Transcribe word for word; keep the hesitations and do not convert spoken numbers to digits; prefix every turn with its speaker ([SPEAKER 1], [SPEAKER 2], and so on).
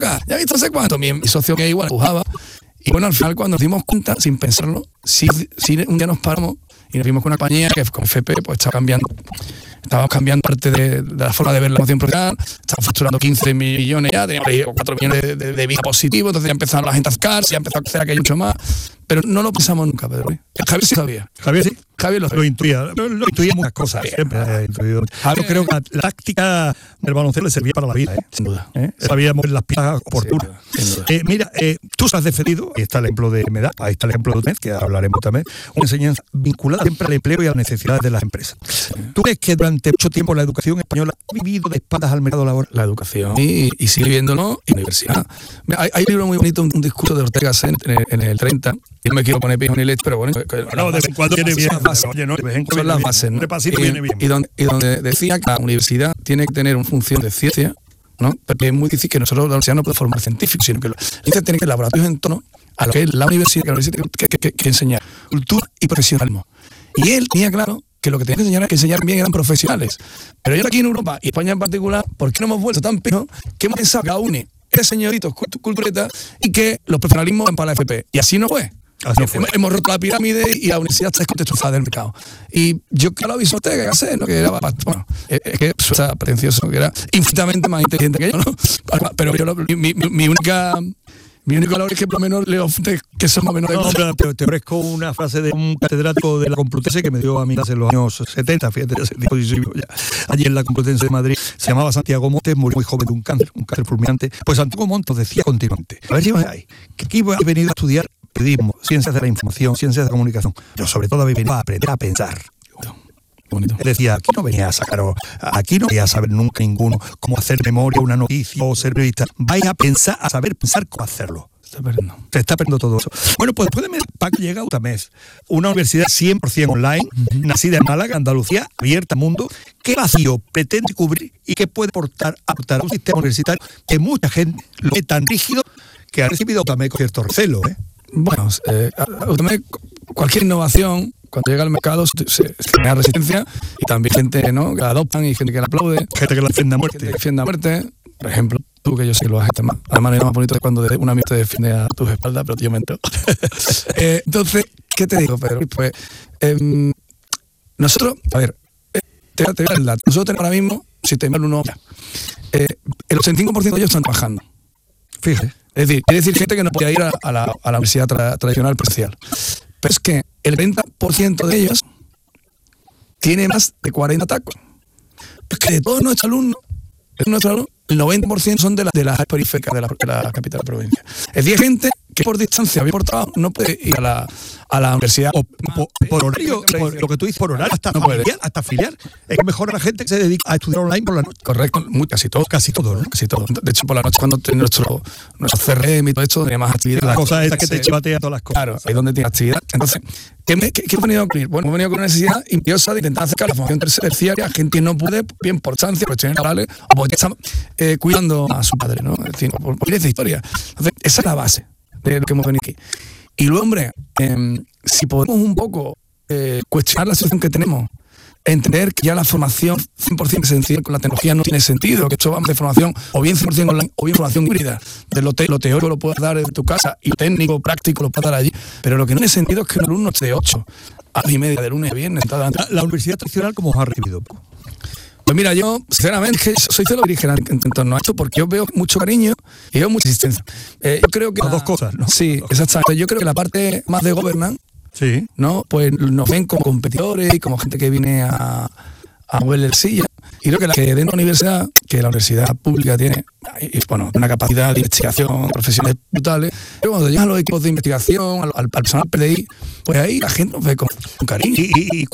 [SPEAKER 1] pagar, ya he visto no sé cuánto. Mi, mi socio que igual pujaba. Y bueno, al final cuando nos dimos cuenta, sin pensarlo, sí, sí un día nos paramos y nos vimos con una compañía que con F P pues estaba cambiando, estábamos cambiando parte de, de la forma de ver la promoción profesional, estábamos facturando quince millones ya, teníamos cuatro millones de, de, de vida positivo, entonces ya empezaron la gente a acercarse, ya empezó a crecer aquello mucho más, pero no lo pensamos nunca, Pedro. ¿eh? Javier sí sabía.
[SPEAKER 2] Javier sí.
[SPEAKER 1] Javier lo,
[SPEAKER 2] lo intuía, lo, lo intuía muchas cosas, siempre he intuido. Yo creo que la, la táctica del baloncesto le servía para la vida, ¿eh?
[SPEAKER 1] Sin duda.
[SPEAKER 2] ¿Eh? Sabía mover las piezas oportunas.
[SPEAKER 1] Sin duda.
[SPEAKER 2] Eh, mira, eh, tú has defendido, ahí está el ejemplo de Medal, ahí está el ejemplo de U T M E D, que hablaremos también, una enseñanza vinculada siempre al empleo y a las necesidades de las empresas. Sí. ¿Tú crees que durante mucho tiempo la educación española ha vivido de espaldas al mercado laboral?
[SPEAKER 1] La educación, y, y sigue viviéndolo en la universidad. Hay, hay un libro muy bonito, un, un discurso de Ortega Gasset en, en el treinta, y no me quiero poner pijo ni leche, pero bueno.
[SPEAKER 2] No, de vez en cuando viene bien. Oye, no, de vez en cuando
[SPEAKER 1] son las bases, ¿no?
[SPEAKER 2] Y, viene bien.
[SPEAKER 1] Y, donde, y donde decía que la universidad tiene que tener una función de ciencia, ¿no? Porque es muy difícil que nosotros la universidad no puede formar científicos, sino que la ciencia tiene que tener laboratorios en torno a lo que es la universidad, que la universidad tiene que, que, que, que enseñar cultura y profesionalismo. Y él tenía claro que lo que tenía que enseñar es que enseñar bien eran profesionales. Pero yo aquí en Europa, y España en particular, ¿por qué no hemos vuelto tan pijos que hemos pensado que la UNE es señoritos, cultureta, y que los profesionalismos van para la F P? Y así no fue.
[SPEAKER 2] Así fue.
[SPEAKER 1] Hemos, hemos roto la pirámide y la universidad está descontextualizada del mercado. Y yo que lo aviso a usted, que hace, ¿no? Que era, bueno, es, es que suena pretencioso, que era infinitamente más inteligente que yo, ¿no? Pero yo, lo, mi, mi, mi única... Mi único valor es que por lo menos leo que son más o menos...
[SPEAKER 2] No, pero te, te ofrezco una frase de un catedrático de la Complutense que me dio a mi clase en los años setenta, fíjate, ya, allí en la Complutense de Madrid, se llamaba Santiago Montes, murió muy joven de un cáncer, un cáncer fulminante. Pues Santiago Montes decía continuamente, a ver si vais ahí, que aquí he venido a estudiar periodismo, ciencias de la información, ciencias de la comunicación, pero sobre todo habéis venido a aprender a pensar. Bonito. Él decía, aquí no venía a sacar, aquí no venía a saber nunca ninguno cómo hacer memoria, una noticia o ser periodista. Vais a pensar, a saber pensar cómo hacerlo.
[SPEAKER 1] Se está perdiendo.
[SPEAKER 2] Se está perdiendo todo eso. Bueno, pues después de Pac llega U T M E D, una universidad cien por ciento online, uh-huh. nacida en Málaga, Andalucía, abierta al mundo. ¿Qué vacío pretende cubrir y qué puede aportar, aportar a un sistema universitario que mucha gente lo ve tan rígido que ha recibido U T M E D con cierto recelo? ¿eh?
[SPEAKER 1] Bueno, eh, U T M E D, cualquier innovación, cuando llega al mercado se, se genera resistencia y también gente, ¿no?, que la adoptan y gente que la aplaude,
[SPEAKER 2] gente que la defiende a muerte.
[SPEAKER 1] Gente que defiende a muerte. Por ejemplo, tú, que yo sé que lo haces más. Además, es más bonito que cuando un amigo te defiende a tus espaldas, pero yo me entero. eh, entonces, ¿qué te digo, Pedro? Pues eh, nosotros, a ver, eh, te, te voy a dar el dato. Nosotros tenemos ahora mismo, si te ven uno, eh, el ochenta y cinco por ciento de ellos están trabajando.
[SPEAKER 2] Fíjate.
[SPEAKER 1] Es decir, quiere decir gente que no podía ir a, a, la, a la universidad tra, tradicional presencial. Pero es que el treinta por ciento de ellos tiene más de cuarenta tacos. Es que de todos nuestros alumnos, de nuestros alumnos el noventa por ciento son de, la, de las periféricas de la, de la capital de la provincia. Es decir, gente que por distancia, bien por trabajo, no puede ir a la, a la universidad.
[SPEAKER 2] O, por, por horario, por lo que tú dices, por horario, hasta, no familiar, hasta afiliar. Es que mejor a la gente que se dedica a estudiar online por la noche.
[SPEAKER 1] Correcto, muy, casi todo.
[SPEAKER 2] Casi todo, ¿no?
[SPEAKER 1] Casi todo. De hecho, por la noche, cuando tenemos nuestro, nuestro C R M y todo esto, tenía más actividad.
[SPEAKER 2] La cosa es que te chivatea todas las cosas.
[SPEAKER 1] Claro, ahí donde tiene actividad. Entonces, ¿qué, me, qué, qué hemos venido a cumplir? Bueno, hemos venido con una necesidad imperiosa de intentar acercar la formación terciaria a gente que no puede, bien por chance, por cuestiones laborales, o porque está eh, cuidando a su padre, ¿no? Es decir, por, por esa historia. Entonces, esa es la base de lo que hemos venido aquí. Y luego, hombre, eh, si podemos un poco eh, cuestionar la situación que tenemos, entender que ya la formación cien por ciento presencial con la tecnología no tiene sentido, que esto va de formación o bien cien por ciento online o bien formación híbrida, de lo, te, lo teórico lo puedes dar en tu casa y lo técnico, práctico lo puedes dar allí, pero lo que no tiene sentido es que un alumno esté de ocho a diez y media de lunes a viernes.
[SPEAKER 2] La, la universidad tradicional, ¿cómo os ha recibido?
[SPEAKER 1] Pues mira, yo sinceramente soy celo virgen en, en torno a esto porque yo veo mucho cariño y veo mucha existencia. Eh, yo creo que
[SPEAKER 2] las
[SPEAKER 1] la,
[SPEAKER 2] dos cosas, ¿no?
[SPEAKER 1] Sí, exactamente. Yo creo que la parte más de governance,
[SPEAKER 2] sí,
[SPEAKER 1] ¿no? Pues nos ven como competidores y como gente que viene a, a moverle el silla. Y creo que la que dentro de la universidad, que la universidad pública tiene, y, bueno, una capacidad de investigación profesionales brutales, pero cuando llegan los equipos de investigación, al, al personal P D I, pues ahí la gente nos ve con, con cariño.
[SPEAKER 2] ¿Y, y, y